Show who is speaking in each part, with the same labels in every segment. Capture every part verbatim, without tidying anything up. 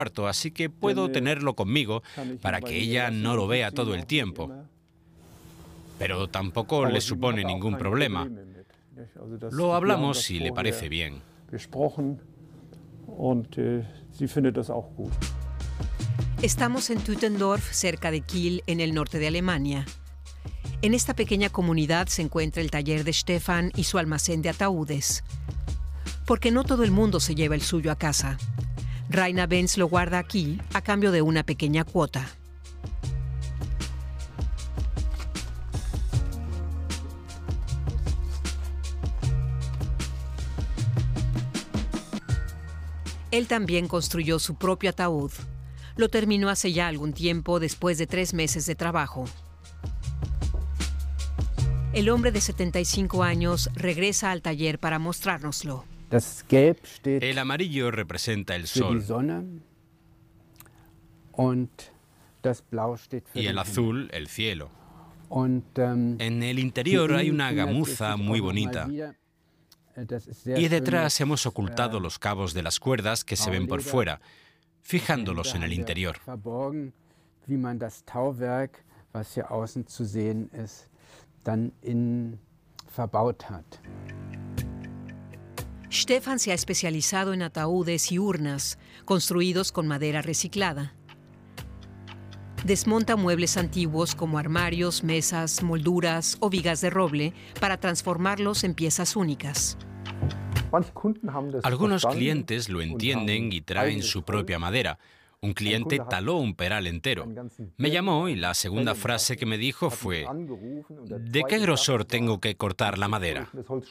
Speaker 1: cuarto, así que puedo tenerlo conmigo para que ella no lo vea todo el tiempo. Pero tampoco le supone ningún problema. Lo hablamos si le parece bien.
Speaker 2: Estamos en Tuttendorf, cerca de Kiel, en el norte de Alemania. En esta pequeña comunidad se encuentra el taller de Stefan y su almacén de ataúdes. Porque no todo el mundo se lleva el suyo a casa. Raina Benz lo guarda aquí a cambio de una pequeña cuota. Él también construyó su propio ataúd. Lo terminó hace ya algún tiempo, después de tres meses de trabajo. El hombre de setenta y cinco años regresa al taller para mostrárnoslo.
Speaker 1: El amarillo representa el sol y el azul el cielo. En el interior hay una gamuza muy bonita. Y detrás hemos ocultado los cabos de las cuerdas que se ven por fuera, fijándolos en el interior.
Speaker 2: Stefan se ha especializado en ataúdes y urnas, construidos con madera reciclada. Desmonta muebles antiguos como armarios, mesas, molduras o vigas de roble para transformarlos en piezas únicas.
Speaker 1: Algunos clientes lo entienden y traen su propia madera. Un cliente taló un peral entero. Me llamó y la segunda frase que me dijo fue: ¿de qué grosor tengo que cortar la madera?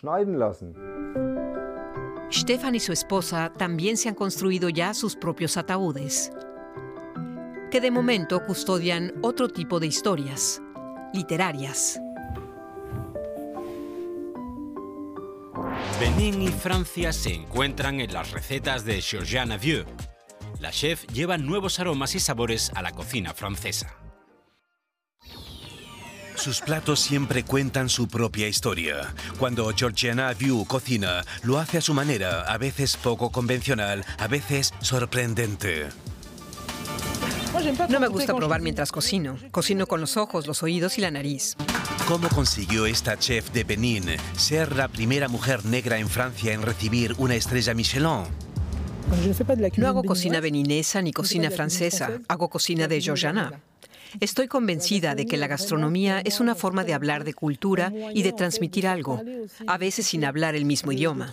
Speaker 2: Stefan y su esposa también se han construido ya sus propios ataúdes, que de momento custodian otro tipo de historias, literarias.
Speaker 1: Benín y Francia se encuentran en las recetas de Georgiana Vieux. La chef lleva nuevos aromas y sabores a la cocina francesa.
Speaker 3: Sus platos siempre cuentan su propia historia. Cuando Georgiana Vieux cocina, lo hace a su manera, a veces poco convencional, a veces sorprendente.
Speaker 2: No me gusta probar mientras cocino. Cocino con los ojos, los oídos y la nariz.
Speaker 3: ¿Cómo consiguió esta chef de Benín ser la primera mujer negra en Francia en recibir una estrella Michelin?
Speaker 2: No hago cocina beninesa ni cocina francesa, hago cocina de Georgiana. Estoy convencida de que la gastronomía es una forma de hablar de cultura y de transmitir algo, a veces sin hablar el mismo idioma.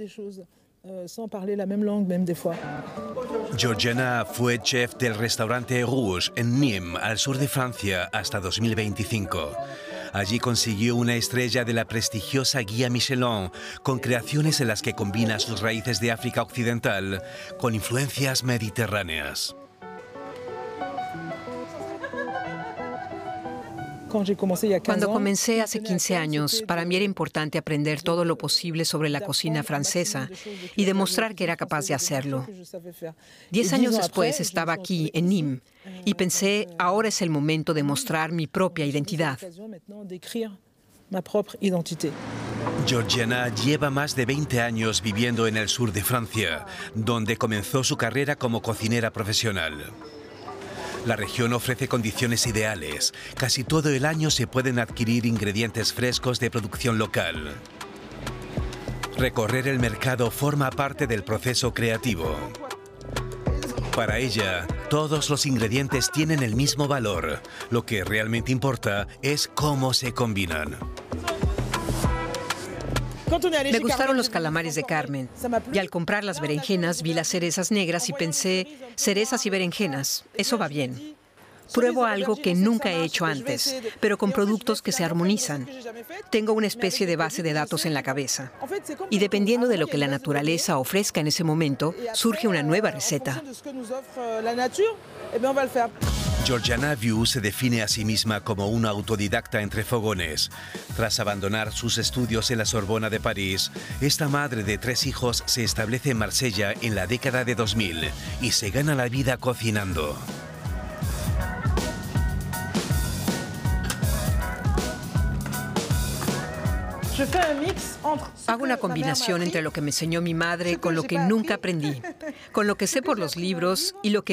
Speaker 3: Georgiana fue chef del restaurante Rouge en Nîmes, al sur de Francia, hasta dos mil veinticinco. Allí consiguió una estrella de la prestigiosa guía Michelin, con creaciones en las que combina sus raíces de África Occidental con influencias mediterráneas.
Speaker 2: Cuando comencé hace quince años, para mí era importante aprender todo lo posible sobre la cocina francesa y demostrar que era capaz de hacerlo. Diez años después estaba aquí, en Nîmes, y pensé, ahora es el momento de mostrar mi propia identidad.
Speaker 3: Georgiana lleva más de veinte años viviendo en el sur de Francia, donde comenzó su carrera como cocinera profesional. La región ofrece condiciones ideales. Casi todo el año se pueden adquirir ingredientes frescos de producción local. Recorrer el mercado forma parte del proceso creativo. Para ella, todos los ingredientes tienen el mismo valor. Lo que realmente importa es cómo se combinan.
Speaker 2: Me gustaron los calamares de Carmen, y al comprar las berenjenas vi las cerezas negras y pensé, cerezas y berenjenas, eso va bien. Pruebo algo que nunca he hecho antes, pero con productos que se armonizan. Tengo una especie de base de datos en la cabeza. Y dependiendo de lo que la naturaleza ofrezca en ese momento, surge una nueva receta.
Speaker 3: Georgiana Vieux se define a sí misma como una autodidacta entre fogones. Tras abandonar sus estudios en la Sorbona de París, esta madre de tres hijos se establece en Marsella en la década de dos mil y se gana la vida cocinando.
Speaker 2: Hago una combinación entre lo que me enseñó mi madre con lo que nunca aprendí, con lo que sé por los libros y lo que